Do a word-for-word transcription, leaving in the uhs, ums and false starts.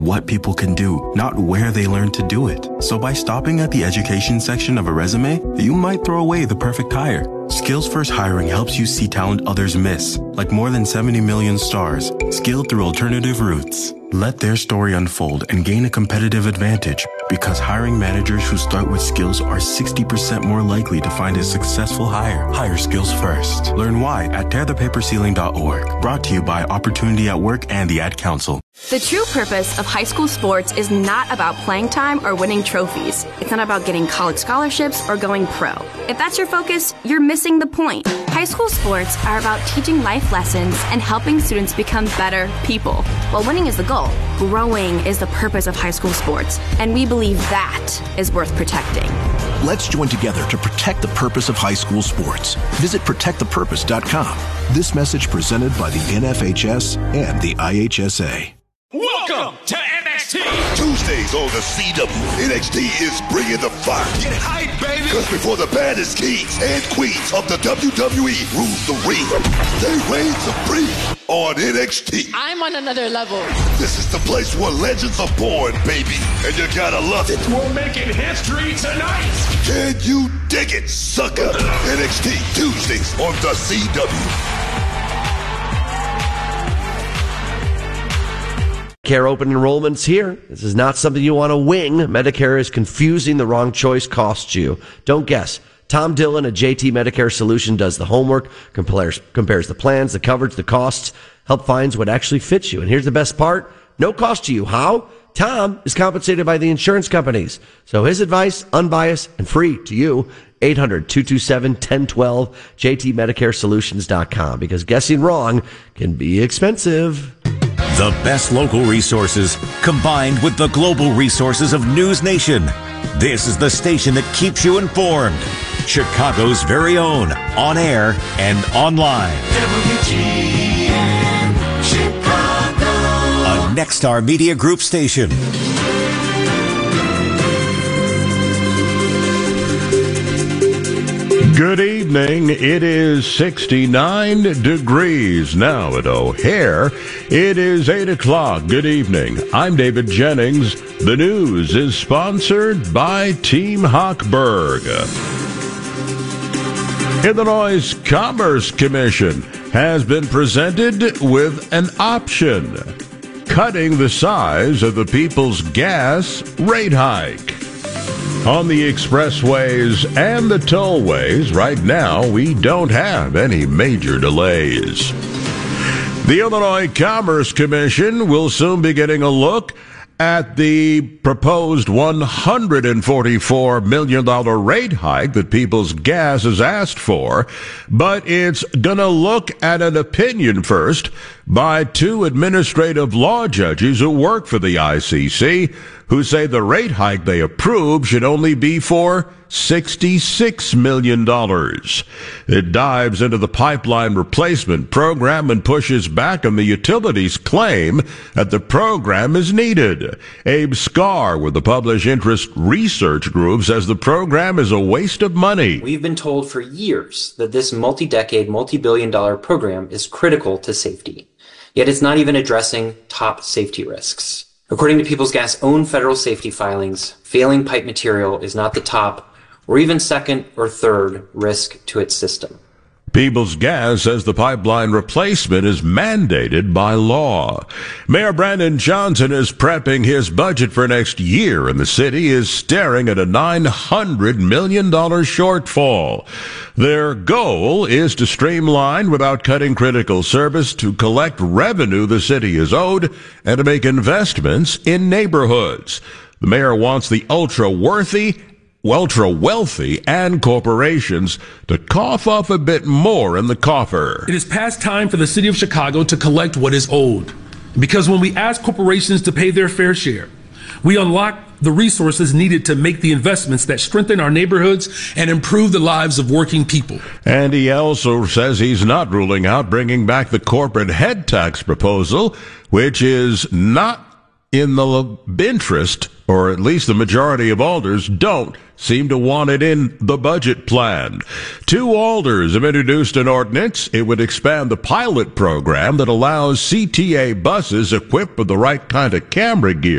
what people can do, not where they learn to do it. So by stopping at the education section of a resume, you might throw away the perfect hire. Skills First Hiring helps you see talent others miss, like more than seventy million stars, skilled through alternative routes. Let their story unfold and gain a competitive advantage, because hiring managers who start with skills are sixty percent more likely to find a successful hire. Hire skills first. Learn why at tear the paper ceiling dot org. Brought to you by Opportunity at Work and the Ad Council. The true purpose of high school sports is not about playing time or winning trophies. It's not about getting college scholarships or going pro. If that's your focus, you're missing the point. High school sports are about teaching life lessons and helping students become better people. While winning is the goal, growing is the purpose of high school sports, and we believe that is worth protecting. Let's join together to protect the purpose of high school sports. Visit protect the purpose dot com. This message presented by the N F H S and the I H S A. Welcome to N X T! Tuesdays on the C W, N X T is bringing the fire. Get hype, baby! Because before the baddest kings and queens of the W W E rules the ring, they reign supreme on N X T. I'm on another level. This is the place where legends are born, baby, and you gotta love it. We're making history tonight! Can you dig it, sucker? N X T, Tuesdays on the C W. Medicare open enrollment's here. This is not something you want to wing. Medicare is confusing. The wrong choice costs you. Don't guess. Tom Dillon at J T Medicare Solution does the homework, compares, compares the plans, the coverage, the costs, help finds what actually fits you. And here's the best part. No cost to you. How? Tom is compensated by the insurance companies. So his advice, unbiased and free to you. eight hundred, two two seven, one oh one two, J T Medicare Solutions dot com, because guessing wrong can be expensive. The best local resources combined with the global resources of News Nation. This is the station that keeps you informed. Chicago's very own, on air and online. W G N Chicago. A Nexstar Media Group station. Good evening. It is sixty-nine degrees now at O'Hare. It is eight o'clock. Good evening. I'm David Jennings. The news is sponsored by Team Hochberg. Illinois' Commerce Commission has been presented with an option: cutting the size of the People's Gas rate hike. On the expressways and the tollways, right now, we don't have any major delays. The Illinois Commerce Commission will soon be getting a look at the proposed one hundred forty-four million dollars rate hike that People's Gas has asked for, but it's going to look at an opinion first by two administrative law judges who work for the I C C, who say the rate hike they approve should only be for sixty-six million dollars. It dives into the pipeline replacement program and pushes back on the utilities' claim that the program is needed. Abe Scar with the Public Interest Research Group says the program is a waste of money. We've been told for years that this multi-decade, multi-billion dollar program is critical to safety. Yet it's not even addressing top safety risks. According to People's Gas' own federal safety filings, failing pipe material is not the top or even second or third risk to its system. People's Gas says the pipeline replacement is mandated by law. Mayor Brandon Johnson is prepping his budget for next year, and the city is staring at a nine hundred million dollars shortfall. Their goal is to streamline without cutting critical service, to collect revenue the city is owed, and to make investments in neighborhoods. The mayor wants the ultra-worthy ultra wealthy and corporations to cough up a bit more in the coffer. It is past time for the city of Chicago to collect what is owed. Because when we ask corporations to pay their fair share, we unlock the resources needed to make the investments that strengthen our neighborhoods and improve the lives of working people. And he also says he's not ruling out bringing back the corporate head tax proposal, which is not in the interest, or at least the majority of alders don't seem to want it in the budget plan. Two alders have introduced an ordinance. It would expand the pilot program that allows C T A buses equipped with the right kind of camera gear